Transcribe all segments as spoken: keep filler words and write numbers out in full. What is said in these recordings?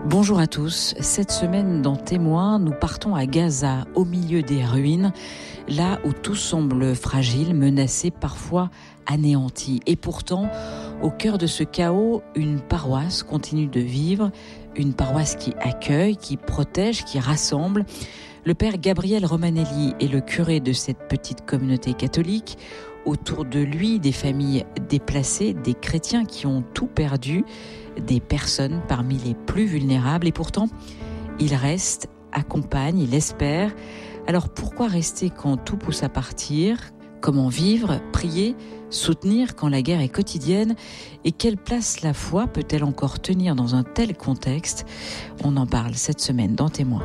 Bonjour à tous. Cette semaine dans Témoins, nous partons à Gaza, au milieu des ruines, là où tout semble fragile, menacé, parfois anéanti. Et pourtant, au cœur de ce chaos, une paroisse continue de vivre, une paroisse qui accueille, qui protège, qui rassemble. Le père Gabriel Romanelli est le curé de cette petite communauté catholique. Autour de lui, des familles déplacées, des chrétiens qui ont tout perdu, des personnes parmi les plus vulnérables. Et pourtant, il reste, accompagne, il espère. Alors pourquoi rester quand tout pousse à partir ? Comment vivre, prier, soutenir quand la guerre est quotidienne ? Et quelle place la foi peut-elle encore tenir dans un tel contexte ? On en parle cette semaine dans Témoins.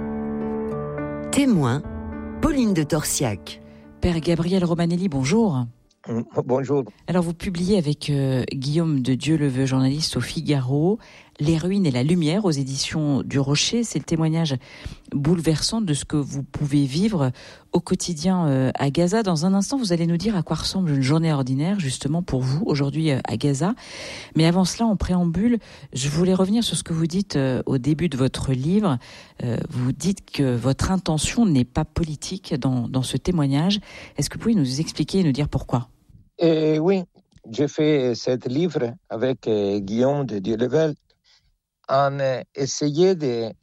Témoins, Pauline de Torsiac. Père Gabriel Romanelli, bonjour. Bonjour. Alors vous publiez avec euh, Guillaume de Dieuleveux, journaliste au Figaro, Les ruines et la lumière aux éditions du Rocher. C'est le témoignage bouleversant de ce que vous pouvez vivre au quotidien euh, à Gaza. Dans un instant, vous allez nous dire à quoi ressemble une journée ordinaire justement pour vous aujourd'hui euh, à Gaza. Mais avant cela, en préambule, je voulais revenir sur ce que vous dites euh, au début de votre livre. Euh, vous dites que votre intention n'est pas politique dans, dans ce témoignage. Est-ce que vous pouvez nous expliquer et nous dire pourquoi ? Et oui, j'ai fait ce livre avec euh, Guillaume de Dieuleveux en euh, essayant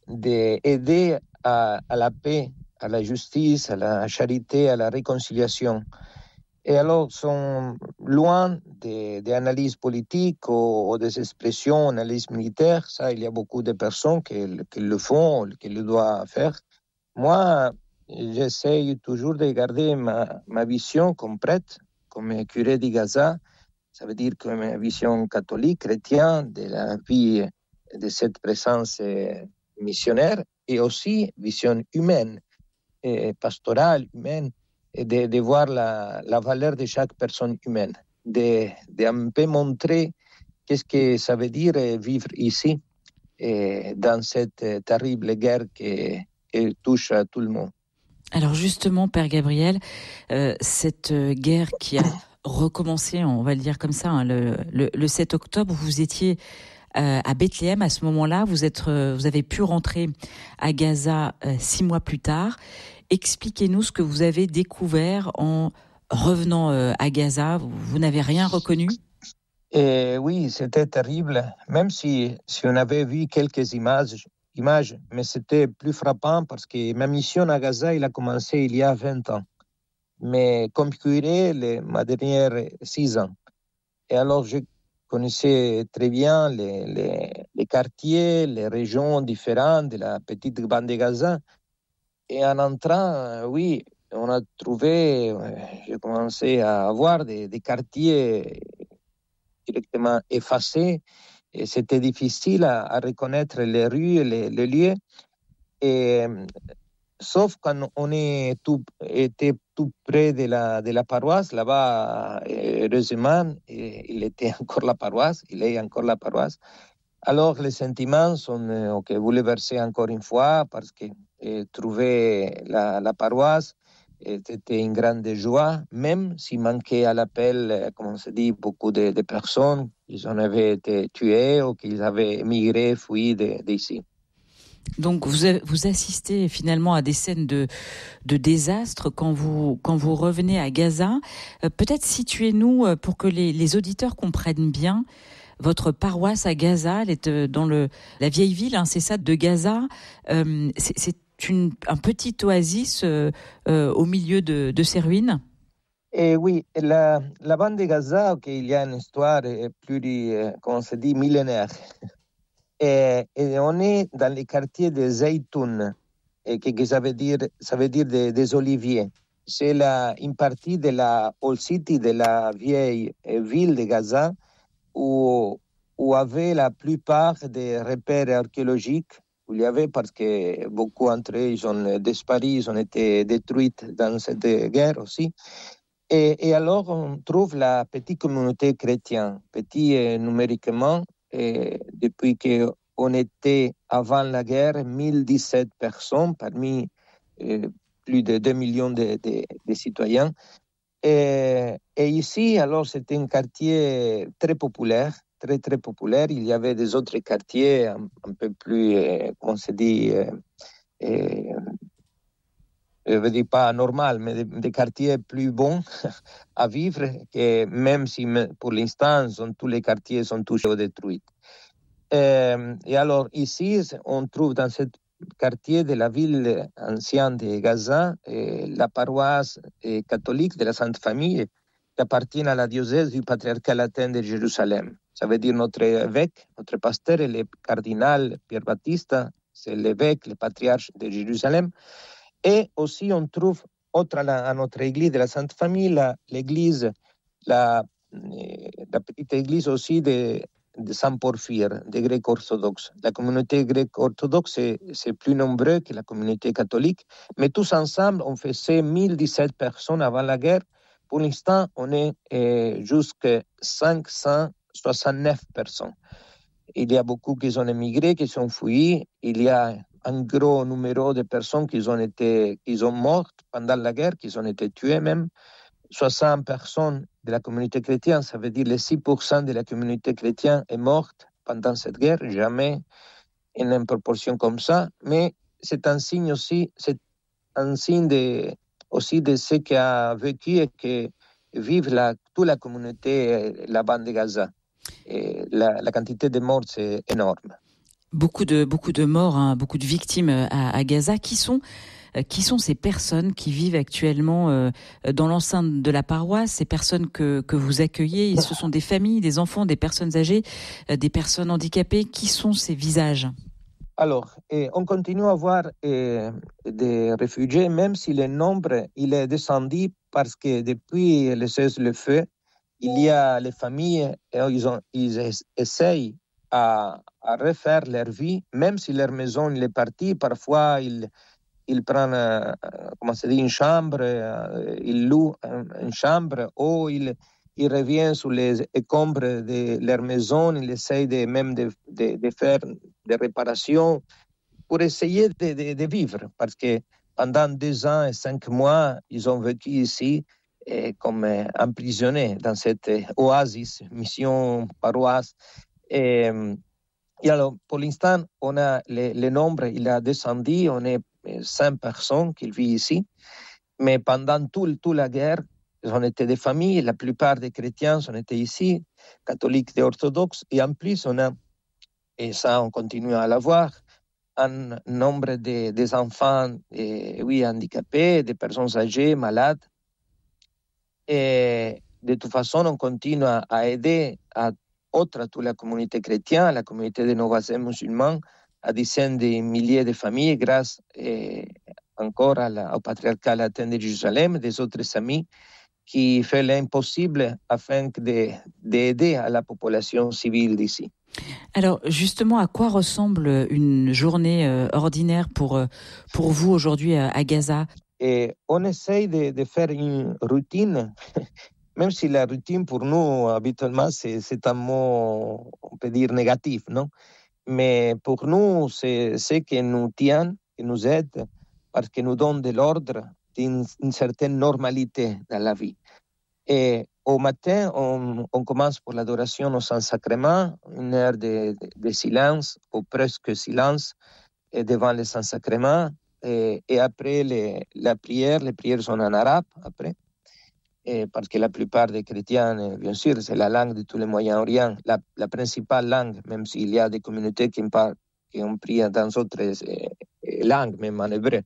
d'aider à, à la paix, à la justice, à la charité, à la réconciliation. Et alors, sont loin des, des analyses politiques ou, ou des expressions, analyses militaires. Ça, il y a beaucoup de personnes qui, qui le font, qui le doivent faire. Moi, j'essaye toujours de garder ma, ma vision complète comme curé de Gaza, ça veut dire comme une vision catholique, chrétienne de la vie de cette présence missionnaire et aussi vision humaine, et pastorale, humaine, et de, de voir la, la valeur de chaque personne humaine, de, de un peu montrer qu'est-ce que ça veut dire vivre ici, et dans cette terrible guerre qui, qui touche à tout le monde. Alors justement, Père Gabriel, euh, cette guerre qui a recommencé, on va le dire comme ça, hein, le, le, le sept octobre, vous étiez euh, à Bethléem à ce moment-là, vous, êtes, euh, vous avez pu rentrer à Gaza euh, six mois plus tard. Expliquez-nous ce que vous avez découvert en revenant euh, à Gaza. Vous, vous n'avez rien reconnu ? Et oui, c'était terrible, même si, si on avait vu quelques images, images, mais c'était plus frappant parce que ma mission à Gaza, il a commencé il y a vingt ans. Mais comme curé, les, ma dernière six ans. Et alors, je connaissais très bien les, les, les quartiers, les régions différentes de la petite bande de Gaza. Et en entrant, oui, on a trouvé, j'ai commencé à voir des, des quartiers directement effacés. Et c'était difficile à, à reconnaître les rues et les, les lieux. Et, sauf quand on est tout, était tout près de la, de la paroisse, là-bas, heureusement, il était encore la paroisse, il est encore la paroisse. Alors, les sentiments sont okay, bouleversés encore une fois parce que eh, trouver la, la paroisse c'était une grande joie, même s'il manquait à l'appel, comme on se dit, beaucoup de, de personnes, ils en avaient été tués ou qu'ils avaient émigré, fui d'ici. Donc vous, vous assistez finalement à des scènes de, de désastre quand vous, quand vous revenez à Gaza. Euh, peut-être situez-nous pour que les, les auditeurs comprennent bien. Votre paroisse à Gaza, elle est dans le, la vieille ville, hein, c'est ça, de Gaza. Euh, c'est, c'est une, un petit oasis euh, euh, au milieu de, de ces ruines. Et oui, la, la bande de Gaza, okay, il y a une histoire plus, comment se dit, millénaire. Et, et on est dans les quartiers de Zaytoun, et que, que ça veut dire, ça veut dire des, des oliviers. C'est la, une partie de la Old City, de la vieille ville de Gaza, où, où avait la plupart des repères archéologiques. Où il y avait parce que beaucoup d'entre eux ils ont disparu, ils ont été détruits dans cette guerre aussi. Et, et alors on trouve la petite communauté chrétienne, petite euh, numériquement. Et depuis qu'on était avant la guerre, mille dix-sept personnes parmi euh, plus de deux millions de, de, de citoyens. Et, et ici, alors, c'était un quartier très populaire, très, très populaire. Il y avait des autres quartiers un, un peu plus, euh, comment se dit, euh, euh, je ne veux dire pas normal, mais des, des quartiers plus bons à vivre, que même si pour l'instant, sont, tous les quartiers sont tous détruits. Euh, et alors ici, on trouve dans ce quartier de la ville ancienne de Gaza euh, la paroisse euh, catholique de la Sainte Famille qui appartient à la diocèse du patriarcat latin de Jérusalem. Ça veut dire notre évêque, notre pasteur, le cardinal Pierre Baptiste, c'est l'évêque, le patriarche de Jérusalem. Et aussi, on trouve, autre à, la, à notre église de la Sainte Famille, la, l'église, la, la petite église aussi de, de Saint-Porphyre, des Grecs orthodoxes. La communauté grecque orthodoxe, c'est, c'est plus nombreux que la communauté catholique, mais tous ensemble, on faisait mille dix-sept personnes avant la guerre. Pour l'instant, on est euh, jusqu'à cinq cent soixante-neuf personnes. Il y a beaucoup qui ont émigré, qui sont fuyis. Il y a un gros numéro de personnes qui ont été, qui ont mortes pendant la guerre, qui ont été tuées même. soixante personnes de la communauté chrétienne, ça veut dire les six pour cent de la communauté chrétienne est morte pendant cette guerre. Jamais in une proportion comme ça. Mais c'est un signe aussi, c'est un signe de, aussi de ce qui a vécu et que vive la, toute la communauté, la bande de Gaza. Et la, la quantité de morts, c'est énorme. Beaucoup de, beaucoup de morts, hein, beaucoup de victimes à, à Gaza. Qui sont, euh, qui sont ces personnes qui vivent actuellement euh, dans l'enceinte de la paroisse, ces personnes que, que vous accueillez? Ce sont des familles, des enfants, des personnes âgées, euh, des personnes handicapées. Qui sont ces visages? Alors, eh, on continue à voir eh, des réfugiés, même si le nombre il est descendu parce que depuis le cessez-le-feu, il y a les familles, ils, ont, ils essayent à, à refaire leur vie, même si leur maison il est partie. Parfois, ils, ils prennent, euh, comment se dit, une chambre, euh, ils louent une chambre, ou ils, ils reviennent sur les écombres de leur maison, ils essayent de, même de, de, de faire des réparations pour essayer de, de, de vivre, parce que pendant deux ans et cinq mois, ils ont vécu ici et comme emprisonnés dans cette oasis, mission paroisse. Et, et alors, pour l'instant, on a le, le nombre, il a descendu, on est cinq personnes qui vivent ici, mais pendant toute tout la guerre, ils ont été des familles, la plupart des chrétiens ont été ici, catholiques et orthodoxes, et en plus, on a, et ça, on continue à l'avoir, un nombre de, des enfants eh, oui, handicapés, des personnes âgées, malades. Et de toute façon, on continue à aider à autre, toute la communauté chrétienne, la communauté des non-voisins musulmans, à dizaines de milliers de familles, grâce eh, encore à la, au patriarcat latin de Jérusalem, des autres amis qui font l'impossible afin d'aider à la population civile d'ici. Alors justement, à quoi ressemble une journée euh, ordinaire pour, euh, pour vous aujourd'hui à, à Gaza? Et on essaye de, de faire une routine, même si la routine pour nous, habituellement, c'est, c'est un mot, on peut dire, négatif, non? Mais pour nous, c'est ce qui nous tient, qui nous aide, parce que nous donne de l'ordre, d'une une certaine normalité dans la vie. Et au matin, on, on commence pour l'adoration au Saint-Sacrement, une heure de, de, de silence, ou presque silence, et devant le Saint-Sacrement. Et, et après les, la prière, les prières sont en arabe, après. Et parce que la plupart des chrétiens, bien sûr, c'est la langue de tous les Moyen-Orient, la, la principale langue, même s'il y a des communautés qui, parlent, qui ont pris dans d'autres eh, langues, même en hébreu.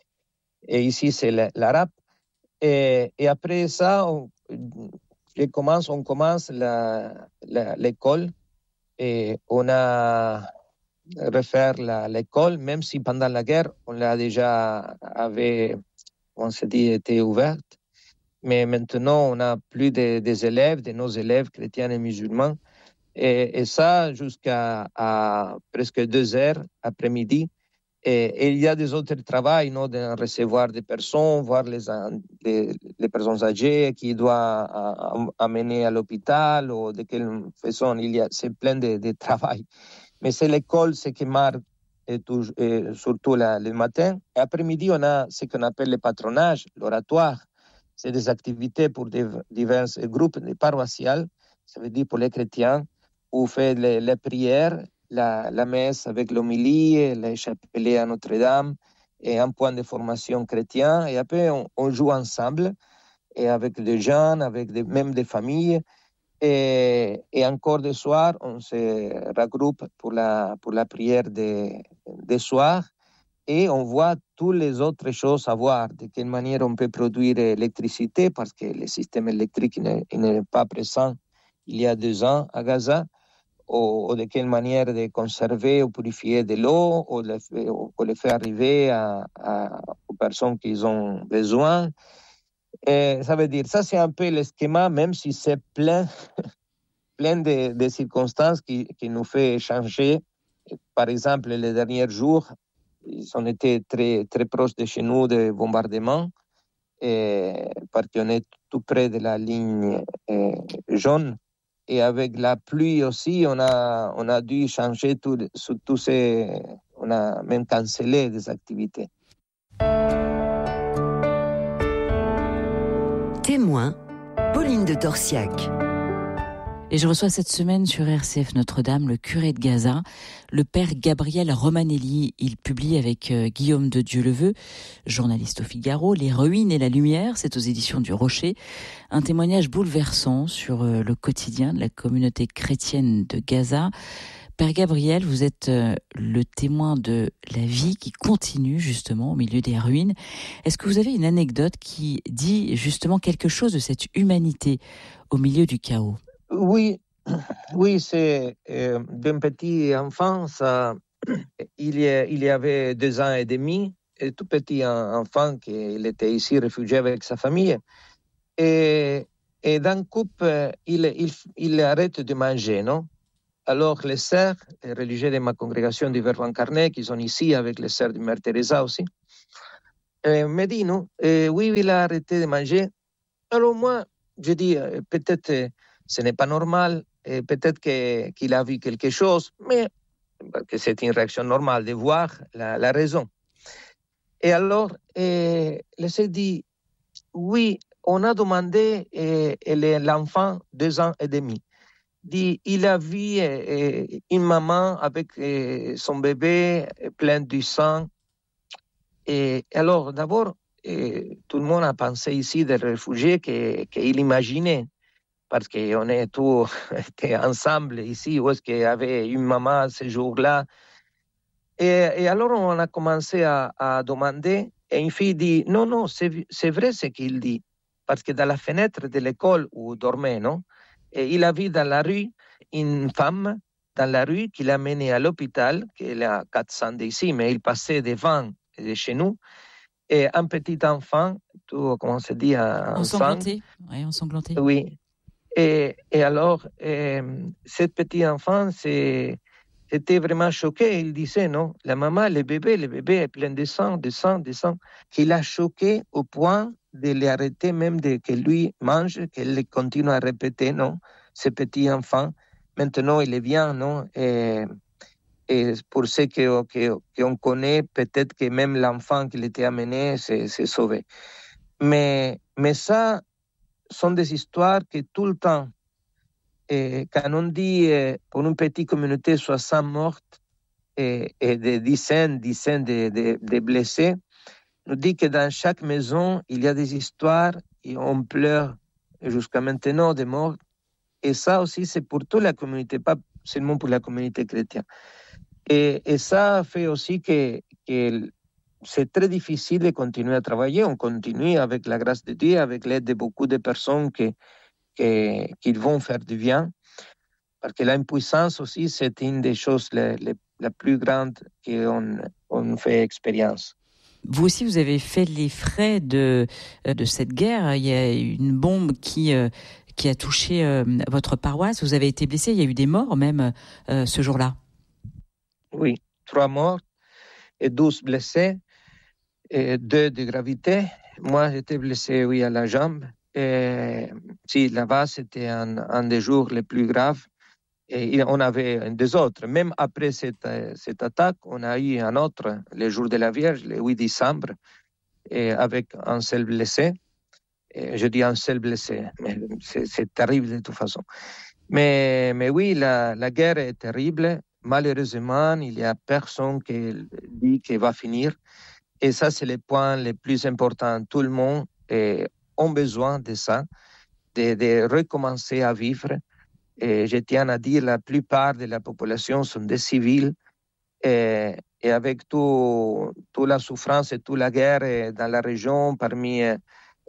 Et ici, c'est l'arabe. Et, et après ça, on, je commence, on commence la, la, l'école et on a refaire la, l'école, même si pendant la guerre, on l'a déjà avait, on s'est dit, été ouverte. Mais maintenant, on a plus de, des élèves, de nos élèves chrétiens et musulmans. Et, et ça, jusqu'à à presque deux heures après-midi. Et, et il y a des autres travaux, non, de recevoir des personnes, voir les, les, les personnes âgées qui doivent amener à l'hôpital ou de quelle façon. Il y a, c'est plein de, de travail. Mais c'est l'école, ce qui marque et tout, et surtout la, le matin. Et après-midi, on a ce qu'on appelle le patronage, l'oratoire. C'est des activités pour des, divers groupes paroissiales, ça veut dire pour les chrétiens, où fait les, les prières, la, la messe avec l'homélie, les chapelets à Notre-Dame et un point de formation chrétien. Et après, on, on joue ensemble et avec des jeunes, avec des, même des familles. Et, et encore le soir, on se regroupe pour la, pour la prière de, de soir et on voit toutes les autres choses à voir, de quelle manière on peut produire l'électricité, parce que le système électrique n'est, n'est pas présent il y a deux ans à Gaza, ou, ou de quelle manière de conserver ou purifier de l'eau, ou le, ou le faire arriver à, à, aux personnes qui ont besoin. Et ça veut dire, ça c'est un peu le schéma, même si c'est plein, plein de, de circonstances qui, qui nous fait changer. Par exemple, les derniers jours, ils ont été très, très proches de chez nous de bombardements, et, parce qu'on est tout près de la ligne eh, jaune. Et avec la pluie aussi, on a, on a dû changer tout, tout ces... On a même cancellé des activités. Témoin, Pauline de Torsiac. Et je reçois cette semaine sur R C F Notre-Dame le curé de Gaza, le père Gabriel Romanelli. Il publie avec euh, Guillaume de Dieuleveux, journaliste au Figaro, Les ruines et la lumière, c'est aux éditions du Rocher. Un témoignage bouleversant sur euh, le quotidien de la communauté chrétienne de Gaza. Père Gabriel, vous êtes euh, le témoin de la vie qui continue justement au milieu des ruines. Est-ce que vous avez une anecdote qui dit justement quelque chose de cette humanité au milieu du chaos ? Oui, oui, c'est euh, d'un petit enfant, ça, il, y a, il y avait deux ans et demi, un tout petit enfant qui il était ici réfugié avec sa famille. Et, et d'un coup, il, il, il arrête de manger, non? Alors les sœurs, les religieux de ma congrégation du Verbe incarné, qui sont ici avec les sœurs de Mère Teresa aussi, euh, me disent, non, euh, oui, il a arrêté de manger. Alors moi, je dis, euh, peut-être ce n'est pas normal, et peut-être que, qu'il a vu quelque chose, mais que c'est une réaction normale de voir la, la raison. Et alors, euh, le sœur dit, oui, on a demandé euh, l'enfant deux ans et demi. Dit, il a vu euh, une maman avec euh, son bébé plein de sang. Et alors, d'abord, euh, tout le monde a pensé ici des réfugiés qu'il que imaginait, parce qu'on est tous ensemble ici, où est-ce qu'il y avait une maman ce jour-là. Et, et alors, on a commencé à, à demander, et une fille dit, non, non, c'est, c'est vrai ce qu'il dit, parce que dans la fenêtre de l'école où il dormait, non, et il a vu dans la rue une femme dans la rue qui l'a mené à l'hôpital, qui est à quatre cents d'ici, mais il passait devant de chez nous, et un petit enfant, tout, comment on se dit, en ensanglanté, oui, ensanglanté. Oui. Et, et alors, euh, ce petit enfant, c'est, c'était vraiment choqué. Il disait, non, la maman, le bébé, le bébé est plein de sang, de sang, de sang. Qu'il a choqué au point de l'arrêter même de que lui mange, qu'il continue à répéter, non, ce petit enfant. Maintenant, il est bien, non? Et, et pour ceux que, que, qu'on connaît, peut-être que même l'enfant qui l'était amené s'est, s'est sauvé. Mais, mais ça, sont des histoires que tout le temps, et quand on dit eh, pour une petite communauté soixante mortes et, et des dizaines, dizaines de, de, de blessés, nous dit que dans chaque maison, il y a des histoires et on pleure jusqu'à maintenant des morts. Et ça aussi, c'est pour toute la communauté, pas seulement pour la communauté chrétienne. Et, et ça fait aussi que, que c'est très difficile de continuer à travailler. On continue avec la grâce de Dieu, avec l'aide de beaucoup de personnes qui, qui, qui vont faire du bien. Parce que l'impuissance aussi, c'est une des choses les, les, la plus grandes qu'on on fait expérience. Vous aussi, vous avez fait les frais de, de cette guerre. Il y a une bombe qui, qui a touché votre paroisse. Vous avez été blessé. Il y a eu des morts même euh, ce jour-là. Oui, trois morts et douze blessés. Et deux de gravité. Moi, j'étais blessé, oui, à la jambe. Et si, là-bas, c'était un, un des jours les plus graves. Et on avait des autres. Même après cette, cette attaque, on a eu un autre, le jour de la Vierge, le huit décembre, et avec un seul blessé. Et je dis un seul blessé, mais c'est, c'est terrible de toute façon. Mais, mais oui, la, la guerre est terrible. Malheureusement, il n'y a personne qui dit qu'elle va finir. Et ça, c'est le point le plus important. Tout le monde eh, a besoin de ça, de, de recommencer à vivre. Et je tiens à dire, la plupart de la population sont des civils. Et, et avec tout, toute la souffrance et toute la guerre dans la région, parmi eh,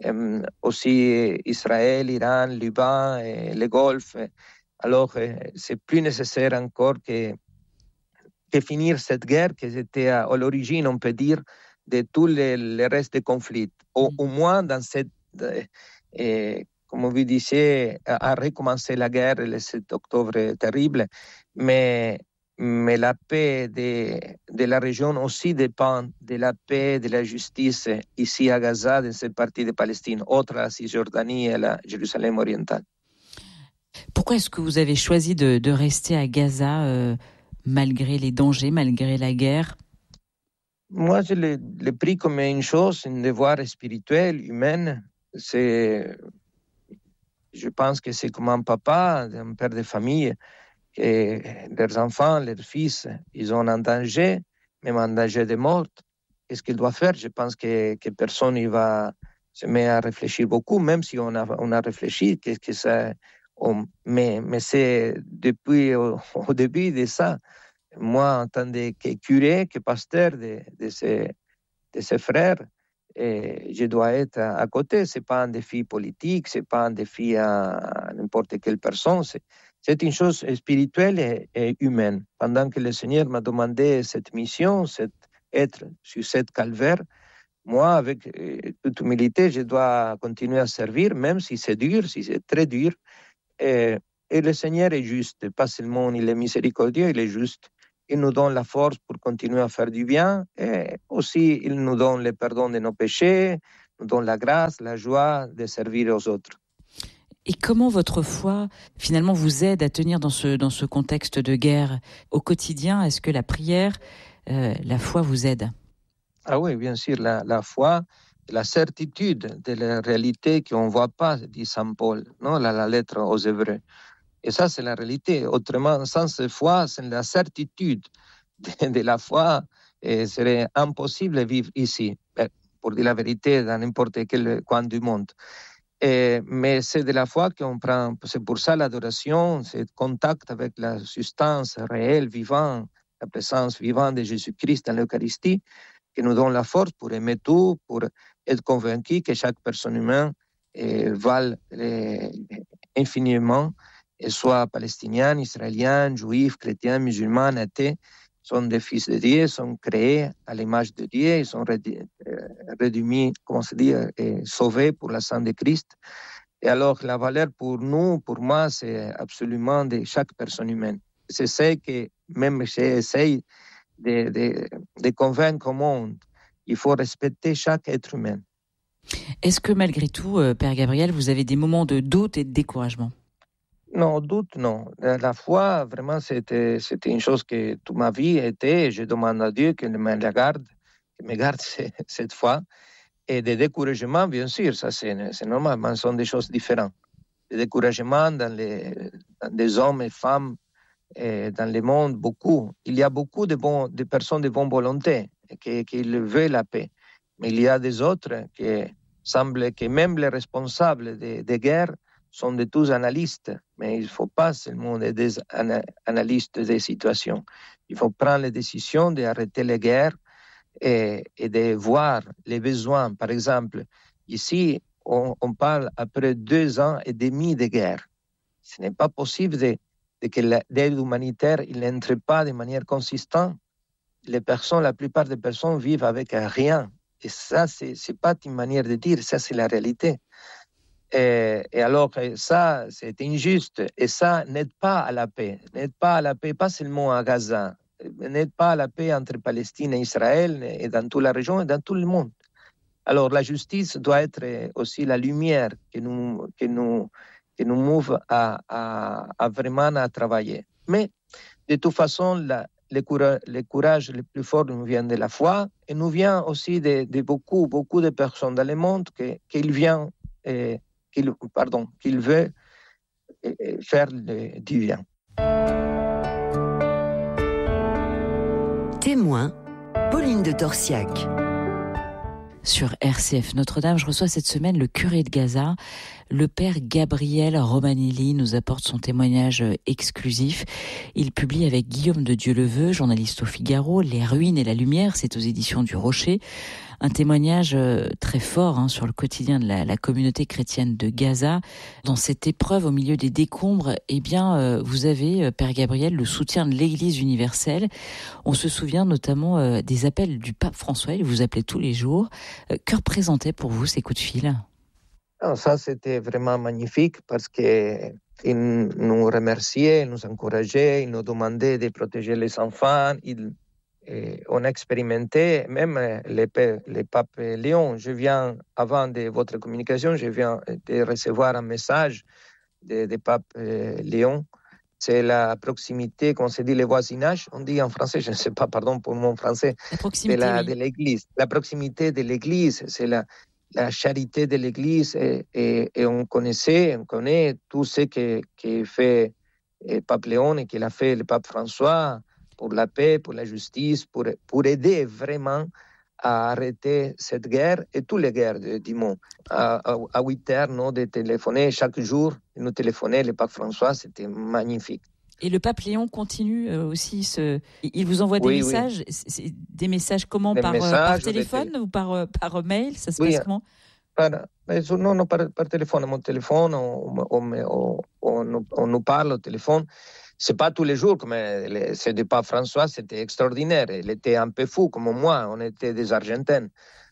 aussi Israël, Iran, Liban, et le Golfe, alors eh, c'est plus nécessaire encore que, que finir cette guerre qui était à, à l'origine, on peut dire, de tous les, les restes des conflits. Au, au moins dans cette, eh, comme vous disiez, à, à recommencer la guerre le sept octobre terrible, mais Mais la paix de, de la région aussi dépend de la paix, de la justice ici à Gaza, dans cette partie de Palestine, autre la Cisjordanie et la Jérusalem orientale. Pourquoi est-ce que vous avez choisi de, de rester à Gaza euh, malgré les dangers, malgré la guerre? Moi, je l'ai, l'ai pris comme une chose, un devoir spirituel, humain. C'est, je pense que c'est comme un papa, un père de famille. Et leurs enfants, leurs fils, ils ont un danger, même un danger de mort. Qu'est-ce qu'ils doivent faire? Je pense que, que personne ne va se mettre à réfléchir beaucoup, même si on a, on a réfléchi. Qu'est-ce que ça, on, mais, mais c'est depuis au, au début de ça. Moi, en tant que curé, que pasteur de, de, ces, de ces frères, et je dois être à, à côté. Ce n'est pas un défi politique, ce n'est pas un défi à, à n'importe quelle personne. C'est, C'est une chose spirituelle et, et humaine. Pendant que le Seigneur m'a demandé cette mission, cette, être sur cette calvaire, moi, avec euh, toute humilité, je dois continuer à servir, même si c'est dur, si c'est très dur. Et, et le Seigneur est juste, pas seulement il est miséricordieux, il est juste. Il nous donne la force pour continuer à faire du bien et aussi il nous donne le pardon de nos péchés, nous donne la grâce, la joie de servir aux autres. Et comment votre foi, finalement, vous aide à tenir dans ce, dans ce contexte de guerre au quotidien? Est-ce que la prière, euh, la foi vous aide? Ah oui, bien sûr, la, la foi, la certitude de la réalité qu'on ne voit pas, dit Saint Paul, non? la, la lettre aux Hébreux. Et ça, c'est la réalité. Autrement, sans cette foi, c'est la certitude de, de la foi, et serait impossible de vivre ici, pour dire la vérité, dans n'importe quel coin du monde. Et, mais c'est de la foi qu'on prend. C'est pour ça l'adoration, c'est le contact avec la substance réelle, vivante, la présence vivante de Jésus-Christ dans l'Eucharistie, qui nous donne la force pour aimer tout, pour être convaincu que chaque personne humaine eh, vale eh, infiniment, et soit palestinien, israélien, juif, chrétien, musulman, athée, sont des fils de Dieu, sont créés à l'image de Dieu, ils sont réduits, comment se dit, et sauvés pour la sang de Christ. Et alors, la valeur pour nous, pour moi, c'est absolument de chaque personne humaine. C'est ce que même j'essaie de, de, de convaincre au monde. Il faut respecter chaque être humain. Est-ce que malgré tout, Père Gabriel, vous avez des moments de doute et de découragement? Non, doute, non. La foi, vraiment, c'était, c'était une chose que toute ma vie était. Je demande à Dieu qu'il me la garde, qu'il me garde cette foi. Et des découragements, bien sûr, ça c'est, c'est normal, mais ce sont des choses différentes. Des découragements dans les, dans des hommes et femmes et dans le monde, beaucoup. Il y a beaucoup de, bon, de personnes de bonne volonté qui, qui veulent la paix. Mais il y a des autres qui semblent que même les responsables des de guerres sont de tous analystes, mais il ne faut pas seulement des analystes des situations. Il faut prendre les décisions d'arrêter les guerres et, et de voir les besoins. Par exemple, ici, on, on parle après deux ans et demi de guerre. Ce n'est pas possible de, de que l'aide humanitaire n'entre pas de manière consistante. Les personnes, la plupart des personnes vivent avec rien. Et ça, ce n'est pas une manière de dire, ça, c'est la réalité. Et, et alors, ça, c'est injuste. Et ça n'aide pas à la paix. N'aide pas à la paix, pas seulement à Gaza. N'aide pas à la paix entre Palestine et Israël, et dans toute la région et dans tout le monde. Alors, la justice doit être aussi la lumière qui nous, qui nous, qui nous mouve à, à, à vraiment à travailler. Mais, de toute façon, la, le, courage, le courage le plus fort nous vient de la foi et nous vient aussi de, de beaucoup, beaucoup de personnes dans le monde qui, qui viennent... Et, qu'il, pardon, qu'il veut et, et faire le, du bien. Témoin, Pauline de Torsiac. Sur R C F Notre-Dame, je reçois cette semaine le curé de Gaza. Le père Gabriel Romanelli nous apporte son témoignage exclusif. Il publie avec Guillaume de Dieuleveux, journaliste au Figaro, Les ruines et la lumière, c'est aux éditions du Rocher. Un témoignage très fort hein, sur le quotidien de la, la communauté chrétienne de Gaza. Dans cette épreuve au milieu des décombres, eh bien, euh, vous avez, Père Gabriel, le soutien de l'Église universelle. On se souvient notamment euh, des appels du pape François, il vous appelait tous les jours. Euh, que représentaient pour vous ces coups de fil ? Alors ça, c'était vraiment magnifique parce qu'il nous remerciait, il nous encourageait, il nous demandait de protéger les enfants. Il, on a expérimenté, même les, les papes Léon. Je viens, avant de votre communication, je viens de recevoir un message des de pape Léon. C'est la proximité, comme on se dit, le voisinage. On dit en français, je ne sais pas, pardon pour mon français. La proximité, de, la, oui. de l'Église. La proximité de l'Église, c'est la, la charité de l'Église. Et, et, et on connaissait, on connaît tout ce que, que fait le pape Léon et qu'il a fait le pape François pour la paix, pour la justice, pour, pour aider vraiment à arrêter cette guerre et toutes les guerres du monde. À, à huit heures, non, de téléphoner chaque jour, nous téléphoner, le pape François, c'était magnifique. Et le pape Léon continue aussi, ce... il vous envoie des oui, messages, oui. C'est des messages comment, des par, messages, par téléphone ou, ou par, par mail, ça se oui, passe comment? par, non, non, par, par téléphone, mon téléphone, on, on, on, on, on nous parle au téléphone. C'est pas tous les jours, comme c'est du pape François, c'était extraordinaire. Il était un peu fou, comme moi, on était des Argentins.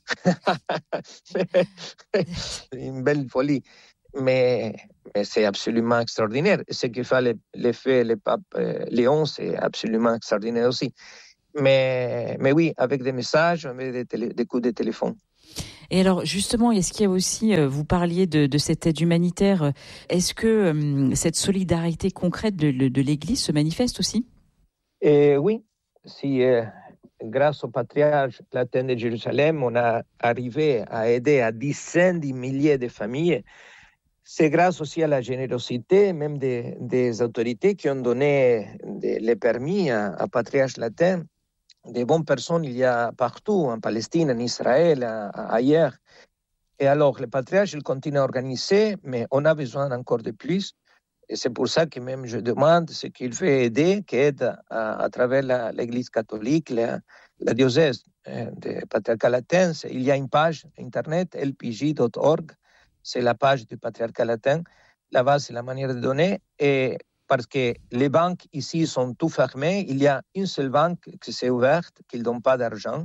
Une belle folie. Mais, mais c'est absolument extraordinaire. Ce que fait l'effet le pape Léon, c'est absolument extraordinaire aussi. Mais, mais oui, avec des messages, avec des, télé, des coups de téléphone. Et alors justement, est-ce qu'il y a aussi, vous parliez de, de cette aide humanitaire, est-ce que euh, cette solidarité concrète de, de, de l'Église se manifeste aussi? Et oui, si, euh, grâce au patriarche latin de Jérusalem, on a arrivé à aider à dizaines de milliers de familles. C'est grâce aussi à la générosité même des, des autorités qui ont donné des, les permis à, à patriarche latin. Des bonnes personnes, il y a partout, en Palestine, en Israël, à, à, ailleurs. Et alors, le patriarche, il continue à organiser, mais on a besoin encore de plus. Et c'est pour ça que même je demande ce qu'il fait aider, qui aide à, à travers la, l'Église catholique, la, la diocèse euh, de patriarcat latin. Il y a une page internet, l p j point org, c'est la page du patriarcat latin. Là-bas, c'est la manière de donner. Et parce que les banques ici sont tout fermées. Il y a une seule banque qui s'est ouverte, qui ne donne pas d'argent.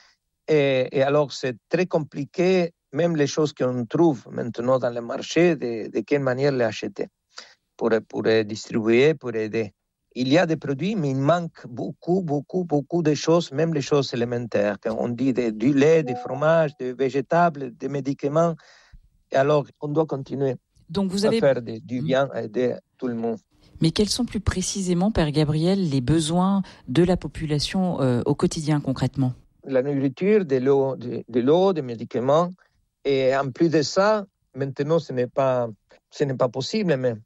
Et, et alors, c'est très compliqué, même les choses qu'on trouve maintenant dans le marché, de, de quelle manière les acheter pour, pour distribuer, pour aider. Il y a des produits, mais il manque beaucoup, beaucoup, beaucoup de choses, même les choses élémentaires. On dit de, du lait, du fromage, des végétables, des médicaments. Et alors, on doit continuer Donc vous avez... à faire de, du bien, à aider tout le monde. Mais quels sont plus précisément, Père Gabriel, les besoins de la population euh, au quotidien concrètement? La nourriture, de l'eau, de, de l'eau, des médicaments. Et en plus de ça, maintenant, ce n'est pas, ce n'est pas possible, mais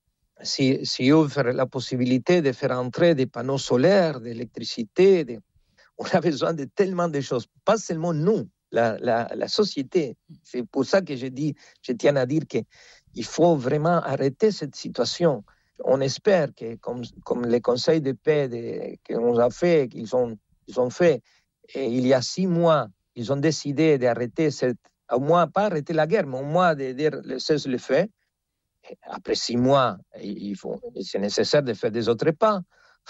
si, si ouvre la possibilité de faire entrer des panneaux solaires, de l'électricité, de... on a besoin de tellement de choses. Pas seulement nous, la, la, la société. C'est pour ça que je dis, je tiens à dire qu'il faut vraiment arrêter cette situation. On espère que, comme, comme les conseils de paix de, qu'on a fait, qu'ils ont, ils ont fait, et il y a six mois, ils ont décidé d'arrêter cette, au moins pas arrêter la guerre, mais au moins de dire le cessez-le-feu. Après six mois, il faut, c'est nécessaire de faire des autres pas.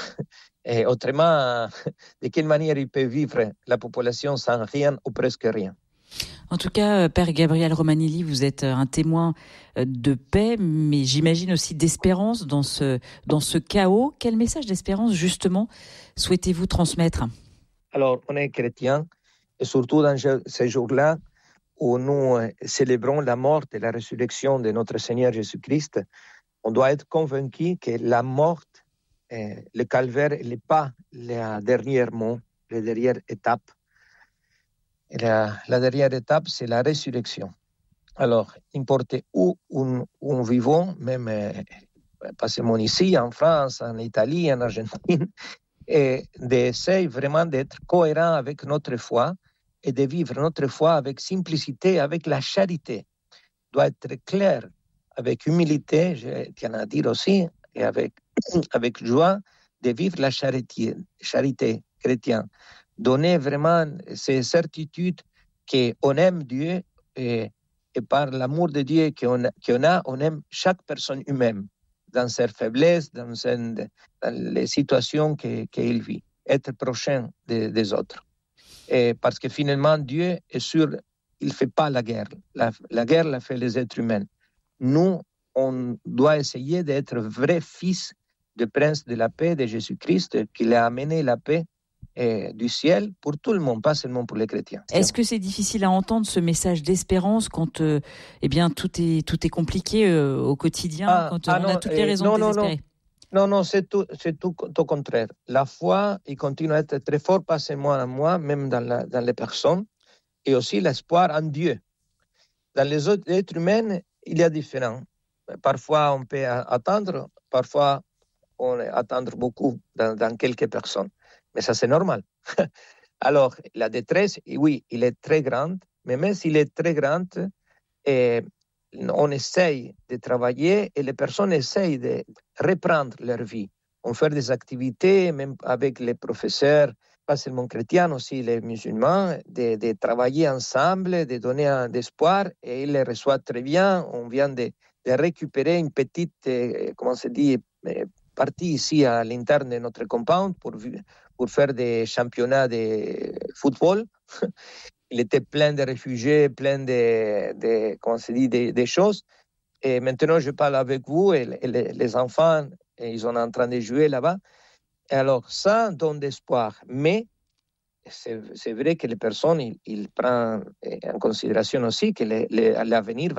Et autrement, de quelle manière il peut vivre la population sans rien ou presque rien? En tout cas, Père Gabriel Romanelli, vous êtes un témoin de paix, mais j'imagine aussi d'espérance dans ce, dans ce chaos. Quel message d'espérance, justement, souhaitez-vous transmettre? Alors, on est chrétien, et surtout dans ces jours-là où nous célébrons la mort et la résurrection de notre Seigneur Jésus-Christ, on doit être convaincu que la mort, le calvaire, n'est pas le dernier mot, la dernière étape. Et la, la dernière étape, c'est la résurrection. Alors, importe où, où, où nous vivons, même pas seulement ici, en France, en Italie, en Argentine, et d'essayer vraiment d'être cohérent avec notre foi et de vivre notre foi avec simplicité, avec la charité. Doit être clair, avec humilité, je tiens à dire aussi, et avec, avec joie, de vivre la charité, charité chrétienne. Donner vraiment ces certitudes qu'on aime Dieu et, et par l'amour de Dieu qu'on a, qu'on a, on aime chaque personne humaine dans ses faiblesses, dans, ses, dans les situations que, qu'il vit, être prochain de, des autres. Et parce que finalement, Dieu est sûr, il ne fait pas la guerre. La, la guerre la fait les êtres humains. Nous, on doit essayer d'être vrais fils du prince de la paix, de Jésus-Christ, qui a amené la paix et du ciel pour tout le monde, pas seulement pour les chrétiens. Est-ce que c'est difficile à entendre ce message d'espérance quand euh, eh bien, tout, est, tout est compliqué euh, au quotidien, ah, quand euh, ah on non, a toutes les raisons non, de désespérer? Non, non, non, c'est tout, c'est tout, tout au contraire. La foi, il continue à être très fort, pas seulement en moi, même dans, la, dans les personnes, et aussi l'espoir en Dieu. Dans les autres êtres humains, il y a différents. Parfois, on peut attendre, parfois, on peut attendre beaucoup dans, dans quelques personnes. Mais ça, c'est normal. Alors, la détresse, oui, il est très grande, mais même s'il est très grande, et on essaye de travailler et les personnes essayent de reprendre leur vie. On fait des activités, même avec les professeurs, pas seulement chrétiens, aussi les musulmans, de, de travailler ensemble, de donner un espoir, et ils les reçoivent très bien. On vient de, de récupérer une petite, euh, comment se dit, euh, partie ici à l'interne de notre compound pour, pour faire des championnats de football. Il était plein de réfugiés, plein de, de comment se dit, de, de choses. Et maintenant, je parle avec vous et les, les enfants, et ils sont en train de jouer là-bas. Et alors, ça donne d'espoir. Mais c'est, c'est vrai que les personnes, ils, ils prennent en considération aussi que les, les, l'avenir va